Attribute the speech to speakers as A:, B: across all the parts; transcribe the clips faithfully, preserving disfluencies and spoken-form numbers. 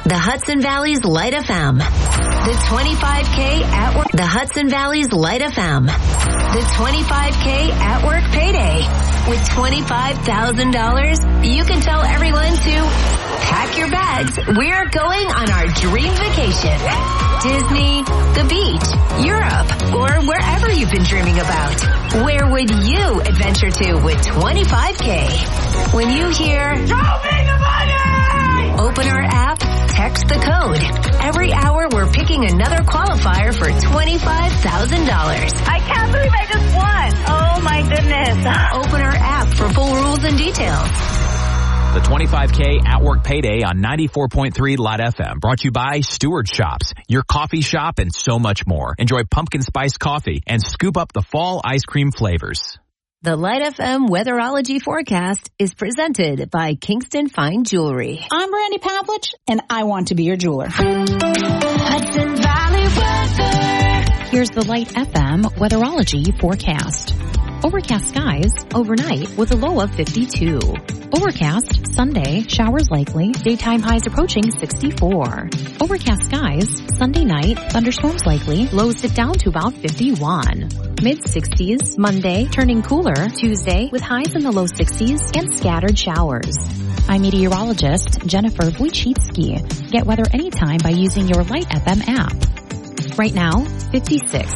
A: The Hudson Valley's Light F M. The twenty-five K at work. The Hudson Valley's Light F M. The twenty-five K at work payday. With twenty-five thousand dollars, you can tell everyone to pack your bags. We're going on our dream vacation. Disney, the beach, Europe, or wherever you've been dreaming about. Where would you adventure to with twenty-five K? When you hear, "Show me the money!" Open our app, text the code. Every hour we're picking another qualifier for twenty-five thousand dollars.
B: I can't believe I just won. Oh my goodness.
A: Open our app for full rules and details.
C: The twenty-five K at work payday on ninety-four point three Light F M. Brought to you by Stewart Shops, your coffee shop, and so much more. Enjoy pumpkin spice coffee and scoop up the fall ice cream flavors.
A: The Light F M Weatherology Forecast is presented by Kingston Fine Jewelry.
D: I'm Brandy Pavlich, and I want to be your jeweler.
A: Hudson Valley weather.
E: Here's the Light F M Weatherology Forecast. Overcast skies overnight with a low of fifty-two. Overcast Sunday, showers likely, daytime highs approaching sixty-four. Overcast skies Sunday night, thunderstorms likely, lows dip down to about fifty-one. Mid-sixties Monday, turning cooler Tuesday with highs in the low sixties and scattered showers. I'm meteorologist Jennifer Wojcicki. Get weather anytime by using your Light F M app. Right now, fifty-six.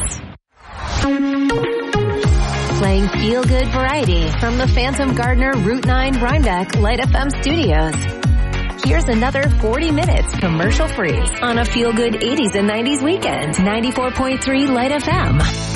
A: Playing feel-good variety from the Phantom Gardener Route nine Rhinebeck Light F M studios. Here's another forty minutes commercial-free on a feel-good eighties and nineties weekend. ninety-four point three Light F M.